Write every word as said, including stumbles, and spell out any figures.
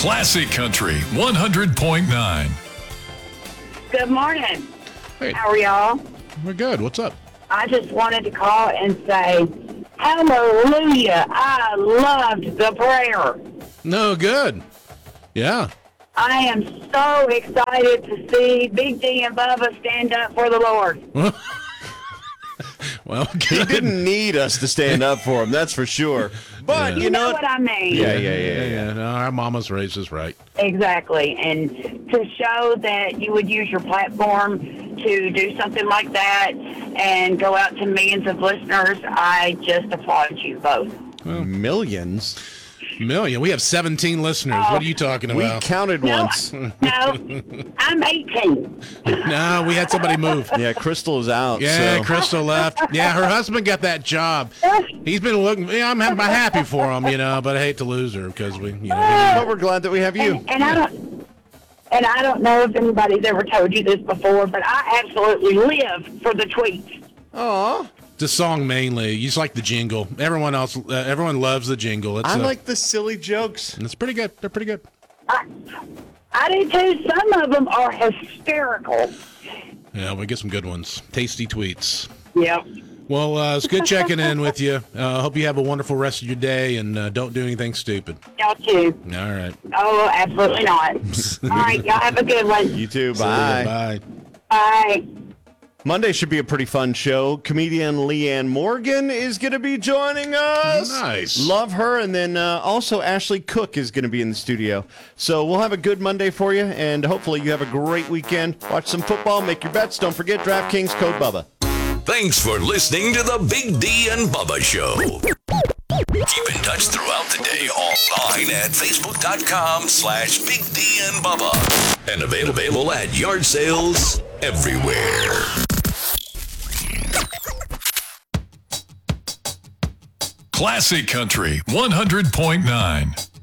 Classic Country one hundred point nine. Good morning. Hey. How are y'all? We're good. What's up? I just wanted to call and say, hallelujah, I loved the prayer. No, good. Yeah. I am so excited to see Big D and Bubba stand up for the Lord. Well, He good. didn't need us to stand up for him, that's for sure. But You, you know know what I mean. Yeah, yeah, yeah, Yeah, yeah. yeah. No, our mama's raised us right. Exactly. And to show that you would use your platform to do something like that and go out to millions of listeners, I just applaud you both. Millions. Million. We have seventeen listeners. What are you talking We about? counted No, once. no, I'm eighteen. No, we had somebody move. Yeah, Crystal is out. Yeah, so. Crystal left. Yeah, her husband got that job. He's been looking. Yeah, I'm, I'm happy for him, you know, but I hate to lose her because we, you know. But we're glad that we have you. And, and I don't, and I don't know if anybody's ever told you this before, but I absolutely live for the tweets. Aw. The song mainly. You just like the jingle. Everyone else, uh, everyone loves the jingle. It's, I uh, like the silly jokes. It's pretty good. They're pretty good. I, I do too. Some of them are hysterical. Yeah, we get some good ones. Tasty tweets. Yep. Well, uh, it's good checking in with you. I uh, hope you have a wonderful rest of your day and uh, don't do anything stupid. Y'all too. All right. Oh, absolutely not. All right, y'all have a good one. You too. See ya. Bye. Bye. Bye. Monday should be a pretty fun show. Comedian Leanne Morgan is going to be joining us. Nice. Love her. And then uh, also Ashley Cook is going to be in the studio. So we'll have a good Monday for you, and hopefully you have a great weekend. Watch some football, make your bets. Don't forget DraftKings code Bubba. Thanks for listening to the Big D and Bubba Show. Keep in touch throughout the day online at facebook.com slash Big D and Bubba. And available at yard sales everywhere. Classic Country one hundred point nine.